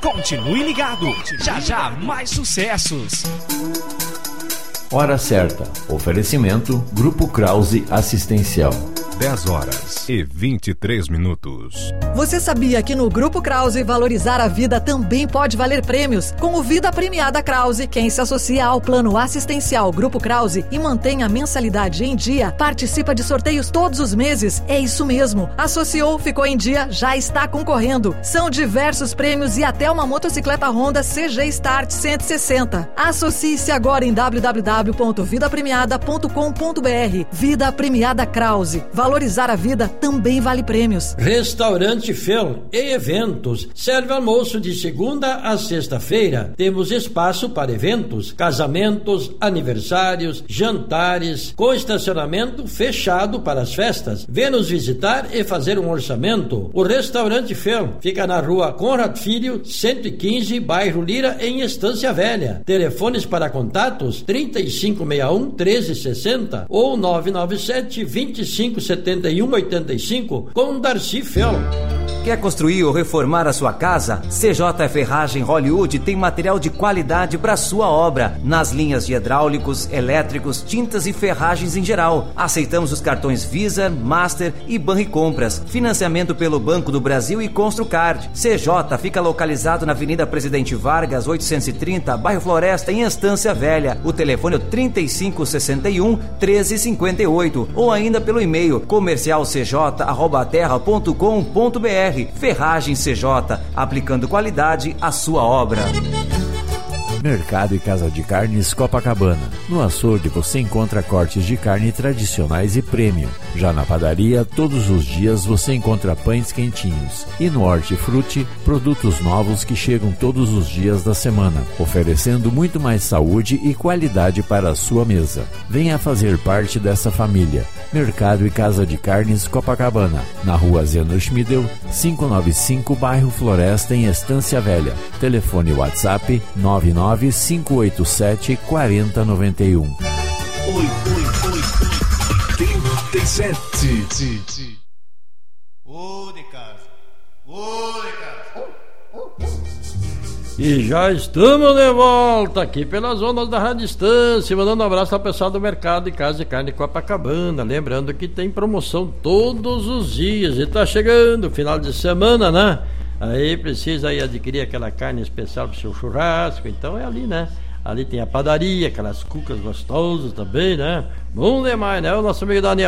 Continue ligado. Já já mais sucessos. Hora certa. Oferecimento Grupo Krause Assistencial. 10h23. Você sabia que no Grupo Krause valorizar a vida também pode valer prêmios? Com o Vida Premiada Krause, quem se associa ao plano assistencial Grupo Krause e mantém a mensalidade em dia, participa de sorteios todos os meses. É isso mesmo. Associou, ficou em dia, já está concorrendo. São diversos prêmios e até uma motocicleta Honda CG Start 160. Associe-se agora em www.vidapremiada.com.br. Vida Premiada Krause. Valorizar a vida também vale prêmios. Restaurante Fel e Eventos. Serve almoço de segunda a sexta-feira. Temos espaço para eventos, casamentos, aniversários, jantares, com estacionamento fechado para as festas. Vê nos visitar e fazer um orçamento. O Restaurante Fel fica na rua Conrad Filho, 115, bairro Lira, em Estância Velha. Telefones para contatos 3561-1360 ou 997-2571-85 com Darcy Fel. Quer construir ou reformar a sua casa? CJ Ferragem Hollywood tem material de qualidade para sua obra, nas linhas de hidráulicos, elétricos, tintas e ferragens em geral. Aceitamos os cartões Visa, Master e Banricompras. Financiamento pelo Banco do Brasil e Construcard. CJ fica localizado na Avenida Presidente Vargas, 830, bairro Floresta, em Estância Velha. O telefone é 3561-1358 ou ainda pelo e-mail comercialcj@terra.com.br. Ferragem CJ, aplicando qualidade à sua obra. Mercado e Casa de Carnes Copacabana. No açougue você encontra cortes de carne tradicionais e premium. Já na padaria, todos os dias você encontra pães quentinhos. E no Hortifruti, produtos novos que chegam todos os dias da semana, oferecendo muito mais saúde e qualidade para a sua mesa. Venha fazer parte dessa família. Mercado e Casa de Carnes Copacabana, na rua Zeno Schmidl, 595, bairro Floresta, em Estância Velha. Telefone WhatsApp 99587-4091. 87. Ô de casa. E já estamos de volta aqui pelas ondas da Rádio Estância, mandando um abraço ao pessoal do Mercado e Casa de Carne Copacabana, lembrando que tem promoção todos os dias e tá chegando o final de semana, né? Aí precisa aí adquirir aquela carne especial pro seu churrasco, então é ali, né? Ali tem a padaria, aquelas cucas gostosas também, né? Bom demais, né? O nosso amigo Daniel